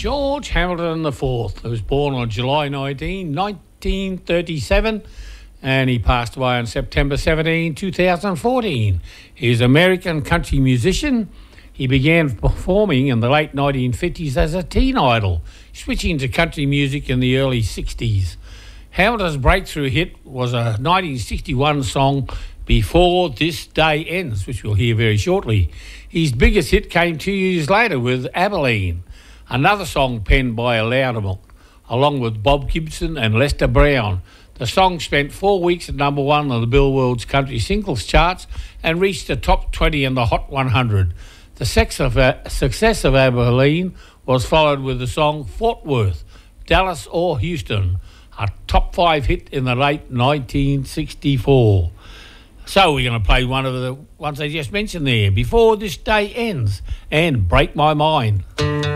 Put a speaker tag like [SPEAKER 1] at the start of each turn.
[SPEAKER 1] George Hamilton IV, who was born on July 19, 1937, and he passed away on September 17, 2014. He's an American country musician. He began performing in the late 1950s as a teen idol, switching to country music in the early 60s. Hamilton's breakthrough hit was a 1961 song, Before This Day Ends, which we'll hear very shortly. His biggest hit came 2 years later with Abilene, another song penned by Loudon, along with Bob Gibson and Lester Brown. The song spent 4 weeks at number one on the Billboard's country singles charts and reached the top 20 in the Hot 100. The success of Abilene was followed with the song Fort Worth, Dallas or Houston, a top 5 hit in the late 1964. So we're going to play one of the ones I just mentioned there, Before This Day Ends, and Break My Mind.